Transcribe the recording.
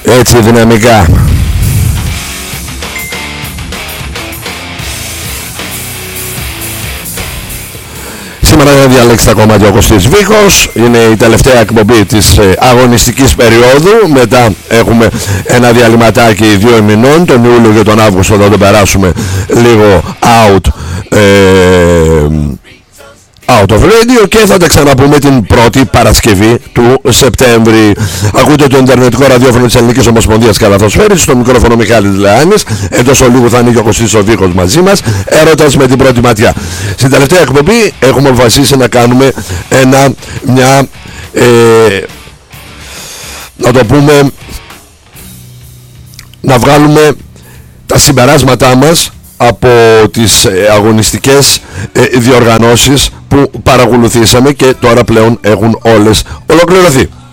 Έτσι δυναμικά. Σήμερα δεν διαλέξει τα κομμάτια ο Κωστής Βίκος. Είναι η τελευταία εκπομπή της αγωνιστικής περίοδου. Μετά έχουμε ένα διαλυματάκι 2 μηνών. Τον Ιούλιο και τον Αύγουστο θα τον περάσουμε λίγο out of radio και θα τα ξαναπούμε την πρώτη Παρασκευή του Σεπτέμβρη. Ακούτε το ιντερνετικό ραδιόφωνο της Ελληνικής Ομοσπονδίας Καλαθοσφαίρης. Στο μικρόφωνο Μιχάλης Λεάνης. Εντός ολίγου θα είναι και ο Κωστής ο Βίκος μαζί μας. Έρωτας με την πρώτη ματιά. Στην τελευταία εκπομπή έχουμε αποφασίσει να κάνουμε να το πούμε, να βγάλουμε τα συμπεράσματά μας από τις αγωνιστικές διοργανώσεις που παρακολουθήσαμε και τώρα πλέον έχουν όλες ολοκληρωθεί.